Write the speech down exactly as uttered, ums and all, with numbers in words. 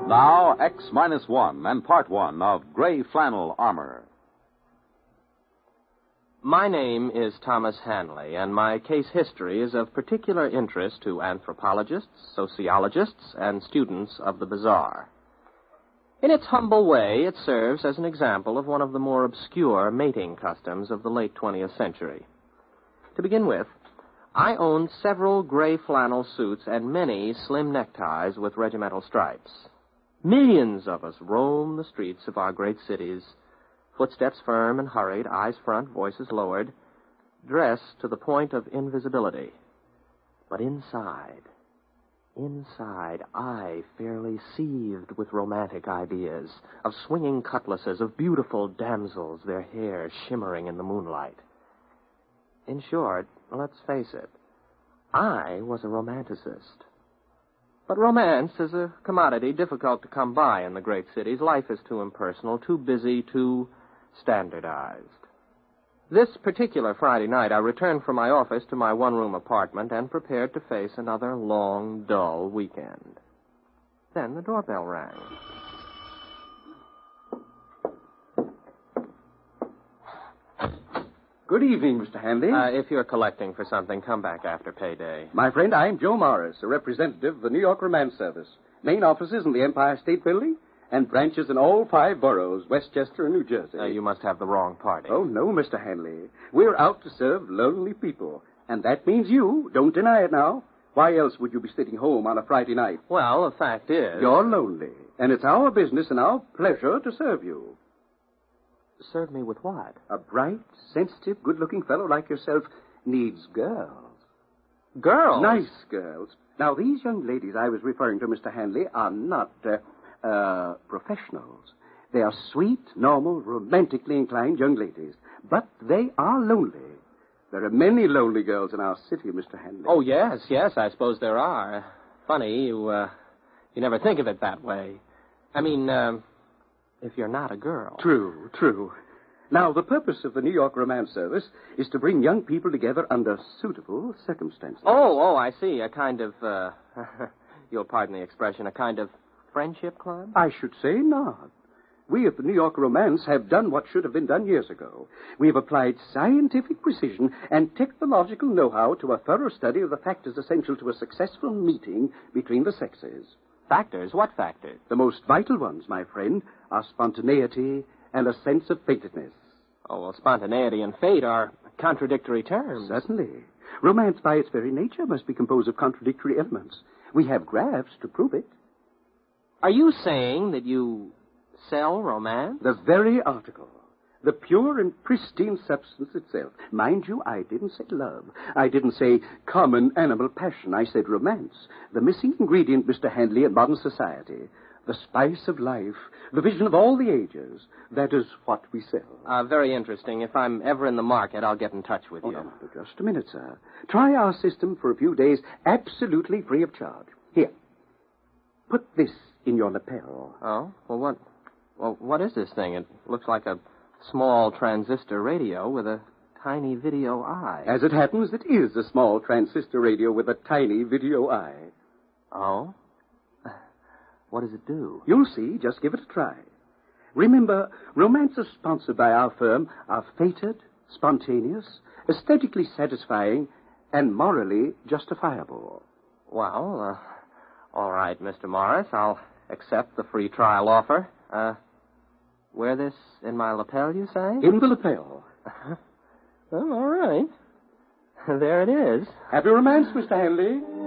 Now, X minus one and part one of Gray Flannel Armor. My name is Thomas Hanley, and my case history is of particular interest to anthropologists, sociologists, and students of the bizarre. In its humble way, it serves as an example of one of the more obscure mating customs of the late twentieth century. To begin with, I owned several gray flannel suits and many slim neckties with regimental stripes. Millions of us roam the streets of our great cities, footsteps firm and hurried, eyes front, voices lowered, dressed to the point of invisibility. But inside, inside, I fairly seethed with romantic ideas, of swinging cutlasses, of beautiful damsels, their hair shimmering in the moonlight. In short, let's face it, I was a romanticist. But romance is a commodity difficult to come by in the great cities. Life is too impersonal, too busy, too standardized. This particular Friday night, I returned from my office to my one-room apartment and prepared to face another long, dull weekend. Then the doorbell rang. Good evening, Mister Hanley. Uh, if you're collecting for something, come back after payday. My friend, I'm Joe Morris, a representative of the New York Romance Service. Main offices in the Empire State Building and branches in all five boroughs, Westchester and New Jersey. Uh, you must have the wrong party. Oh, no, Mister Hanley. We're out to serve lonely people. And that means you. Don't deny it now. Why else would you be sitting home on a Friday night? Well, the fact is... You're lonely. And it's our business and our pleasure to serve you. Serve me with what? A bright, sensitive, good-looking fellow like yourself needs girls. Girls? Nice girls. Now, these young ladies I was referring to, Mister Hanley, are not, uh, uh, professionals. They are sweet, normal, romantically inclined young ladies. But they are lonely. There are many lonely girls in our city, Mister Hanley. Oh, yes, yes, I suppose there are. Funny, you, uh, you never think of it that way. I mean, um... if you're not a girl. True, true. Now, the purpose of the New York Romance Service is to bring young people together under suitable circumstances. Oh, oh, I see. A kind of, uh, you'll pardon the expression, a kind of friendship club? I should say not. We at the New York Romance have done what should have been done years ago. We have applied scientific precision and technological know-how to a thorough study of the factors essential to a successful meeting between the sexes. Factors? What factors? The most vital ones, my friend, are spontaneity and a sense of fatedness. Oh, well, spontaneity and fate are contradictory terms. Certainly. Romance, by its very nature, must be composed of contradictory elements. We have graphs to prove it. Are you saying that you sell romance? The very article. The pure and pristine substance itself. Mind you, I didn't say love. I didn't say common animal passion. I said romance. The missing ingredient, Mister Hanley, in modern society. The spice of life. The vision of all the ages. That is what we sell. Uh, very interesting. If I'm ever in the market, I'll get in touch with oh, you. No, no, just a minute, sir. Try our system for a few days, absolutely free of charge. Here. Put this in your lapel. Oh? Well, what... Well, what is this thing? It looks like a small transistor radio with a tiny video eye. As it happens, it is a small transistor radio with a tiny video eye. Oh? What does it do? You'll see. Just give it a try. Remember, romances sponsored by our firm are fated, spontaneous, aesthetically satisfying, and morally justifiable. Well, uh, all right, Mister Morris. I'll accept the free trial offer. Uh... Wear this in my lapel, you say? In the lapel. Oh, all right. There it is. Happy romance, Mister Hanley.